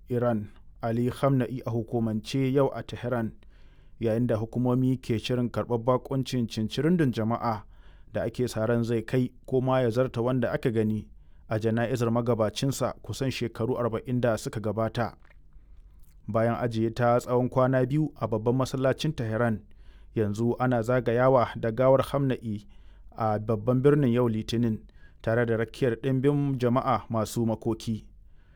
Iran Ali Khamenei a hukumance yau a Tehran, yayin da hukumomi ke shirin karɓar bakuncin cincirindin jama'a da ake sa ran zai kai ko ma ya zarta wanda aka gani a jana'izar magabacinsa kusan shekaru 40 da suka gabata. Bayan ajiye ta tsawon kwana biyu a babban masallacin Tehran, yanzu ana zagayawa da gawar Khamenei a babban birnin yau Litinin tare da rakiyar ɗimbin jama'a masu makoki.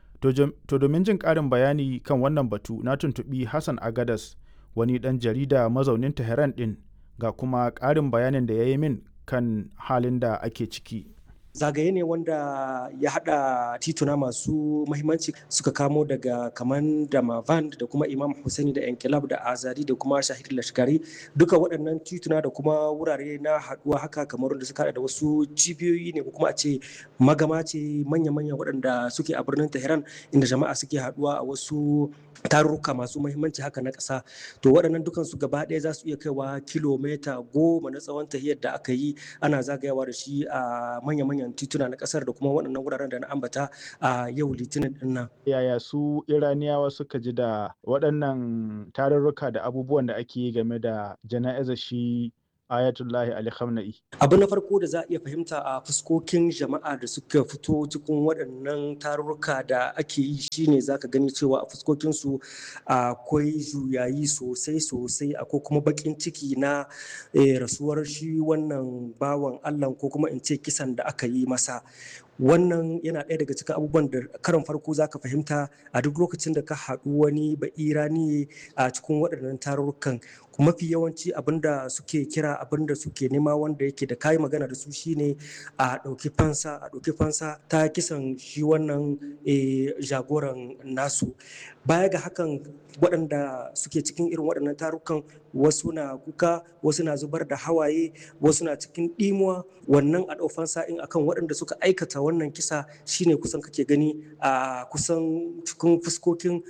To domin jin ƙarin bayani kan wannan batu na tuntuɓi Hassan Agadas, wani ɗan jarida mazaunin Tehran ɗin, ga kuma ƙarin bayanin da ya yi min kan halin da ake ciki. Zagaye ne wanda ya hada tituna masu mahimmanci suka kamo daga kaman da Mavand da kuma Imam Hussaini da Enkilab da Azadi da kuma Shahid Lashkari. Duka waɗannan tituna da kuma wurare na haduwa haka kamar da suka da wasu cibiyoyi ne ko kuma a ce magama ce manya-manya waɗanda suke a birnin Tehran, inda jama'a suke haduwa a wasu tarurruka masu mahimmanci haka na ƙasa. To waɗannan dukansu gaba ɗaya za su iya kaiwa kilomita 10 na tsawon tahiyar da aka yi ana zagayawa da shi a manya-manyan tituna na ƙasar da kuma waɗannan wuraren da na ambata a yau Litinin ɗin nan. Yaya su Iraniyawa suka ji da waɗannan tarurruka da abubuwan da ake yi game da jana'izar shi Ayatullahi Ali Khamenei? Abu na farko da za a iya fahimta a fuskokin jama'a da suka fito cikin waɗannan tarurruka da ake yi shine zaka gani cewa a fuskokinsu akwai juyayi sosai akwai kuma baƙin ciki na rasuwar shi wannan bawan Allah ko kuma in ce kisan da aka yi masa. Wannan yana ɗaya daga cikin abubuwan da karon farko zaka fahimta a duk lokacin da ka haɗu wani Irani a cikin waɗannan tarurrukan. Mafi yawanci abinda suke kira abinda suke nema wanda yake da kayi magana da su shine a ɗauki fansa ta kisan shi wannan jagoran nasu. Baya ga hakan, waɗanda suke cikin irin waɗannan tarukan wasu na kuka, wasu na zubar da hawaye, wasu na cikin ɗimuwa. Wannan a ɗau fansa in akan waɗanda suka aikata wannan kisa shine kusan kake gani a kusan cikin fuskokin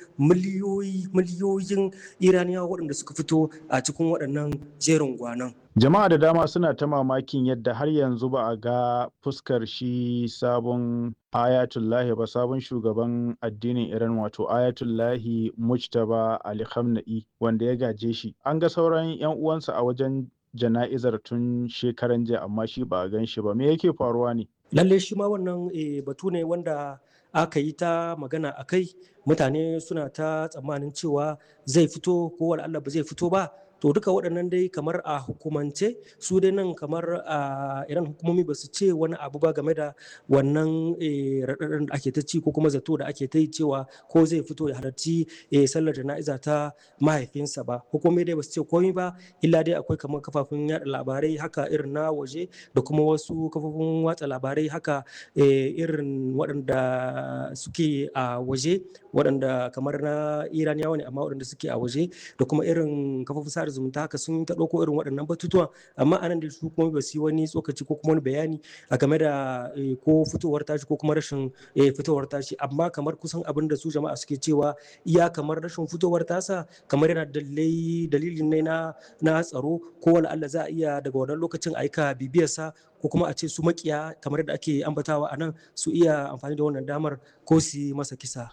miliyoyin Iraniyawa waɗanda suka fito a cikin waɗannan jerin gwanon. Jama'a da dama suna ta mamakin yadda har yanzu ba a ga fuskar shi sabon Ayatullahi ba, sabon shugaban addinin Iran, wato Ayatullahi Mujtaba Ali Khamenei, wanda ya gaje shi. An ga sauran 'yan uwansa a wajen jana'izar tun shekaran jiya, amma shi ba a gan shi ba. Me yake faruwa ne? Lalle shi ma wannan batu ne wanda aka yi ta magana a kai. Mutane suna ta tsammanin cewa zai fito ko wala Allah ba zai fito ba. To duka waɗannan dai kamar a hukumance su dai nan kamar a Iran hukumomi ba su ce wani abu ba game da wannan raɗaɗin da ake ta ci ko kuma zato da ake ta yi cewa ko zai fito ya halarci sallar jana'iza ta mahaifinsa ba. Hukumomi dai ba su ce komai ba, illa dai akwai kamar kafafun yaɗa labarai haka irin na waje da kuma wasu kafofin watsa labarai haka irin waɗanda suke a waje, waɗanda kamar na Iraniyawa ne amma waɗanda suke a waje, da kuma irin kafofin sada zumunta haka sun ta ɗauko irin waɗannan batutuwa. Amma anan da su kuma ba su yi wani tsokaci ko kuma wani bayani a game da ko fitowar tashi ko kuma rashin fitowar tashi. Amma kamar kusan abin da su jama'a suke cewa iya kamar rashin fitowar tasa kamar yana dalilin ne na tsaro, ko wala Allah za a iya daga wannan lokacin aika bibiyarsa ko kuma a ce su makiya kamar da ake ambatawa a nan su iya amfani da wannan damar ko su yi masa kisa.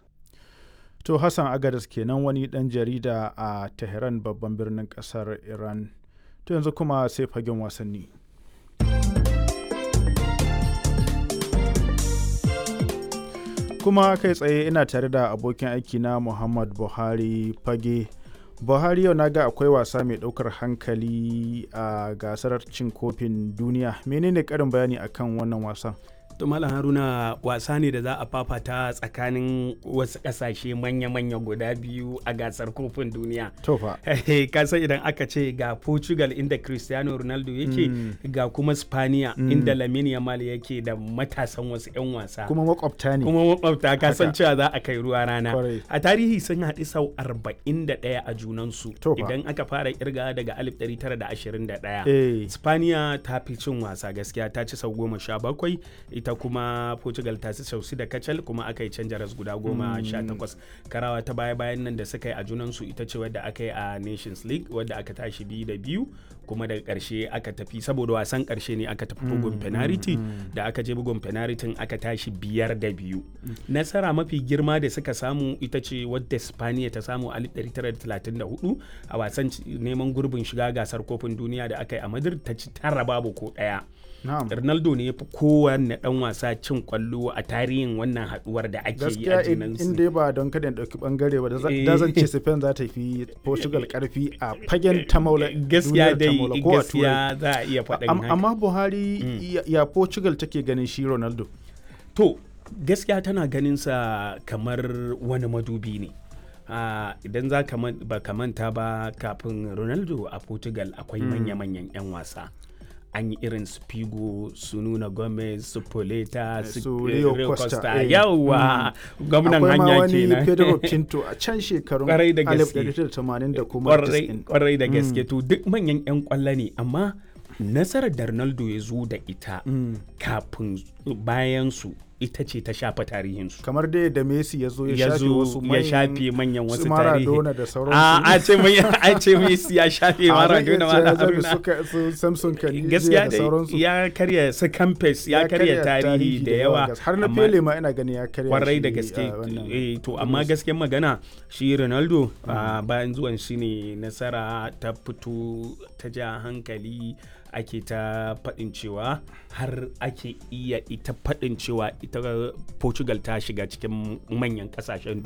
To Hassan Agadas kenan, wani ɗan jarida a Tehran, babban birnin ƙasar Iran. To yanzu kuma sai fagen wasanni. Kuma kai tsaye ina tare da abokin aiki na Muhammad Buhari Fage. Buhari, yau na ga akwai wasa mai ɗaukar hankali a gasar cin kofin duniya. Menene ƙarin bayani akan wannan wasan? To Malam Haruna, wasa ne da za a fafata tsakanin wasu ƙasashe manya-manya guda biyu a gasar kofin duniya. Tofa. Kasan idan aka ce ga Portugal inda Cristiano Ronaldo yake, ga kuma Spaniya inda Lamine Yamal yake da matasan wasu 'yan wasa. Kuma makwabta ne. Kuma makwabta, kasan cewa za a kai ruwa rana. A tarihi sun haɗu sau 41 a junansu. Idan aka fara kirga daga 1921. Spaniya ta fi cin wasa gaskiya, ta ci sau 17. ita kuma Portugal ta sausi da kacal kuma aka yi canja ras guda 18. Karawa ta baya-bayan nan da suka yi a junansu ita ce wadda aka yi a Nations League wadda aka tashi 2-2 kuma daga ƙarshe aka tafi saboda wasan ƙarshe ne aka tafi bugun penalty da aka je bugun penalty aka tashi 5-2. Nasara mafi girma da suka samu ita ce wadda Spaniya ta samu a 1934 a wasan neman gurbin shiga gasar kofin duniya da aka yi a Madrid, ta ci 9 babu ko ɗaya. Ronaldo ne ya fi kowanne dan wasa cin kwallo a tarihin wannan haduwar da ake yi a junansu. In dai ba don kada dauki bangare ba da zan ce Spain za ta fi Portugal karfi a fagen ta maula. Gaskiya za a iya faɗin haka. Amma Buhari ya Portugal take ganin shi Ronaldo? To gaskiya tana ganin sa kamar wani madubi ne. Idan za ka manta ba kafin Ronaldo a Portugal akwai manya-manyan 'yan wasa. An yi irin su Figo, su Nuno Gomez, su Poleta, su Rio Costa. Yawwa gwamnan hanya kenan. Akwai ma wani Pedro Pinto a can shekarun 1980 da kuma 90. Kwarai da gaske to duk manyan 'yan kwallo ne amma nasarar da Ronaldo ya zo da ita kafin bayan su ita ce ta shafa tarihinsu. Kamar dai da Messi ya zo ya shafe manyan wasu tarihi. Maradona da sauransu. A ce Messi ya shafe Maradona su Samson Kanije gaskiya da sauransu. Ya karya su Campes ya karya tarihi da yawa. Har na Pele ma ina gani ya karya. Kwarai da gaske. To amma gaskiyar magana shi Ronaldo bayan zuwan shi ne nasara ta fito ta ja hankali ake ta faɗin cewa har ake iya ita faɗin cewa ita Portugal ta shiga cikin manyan ƙasashen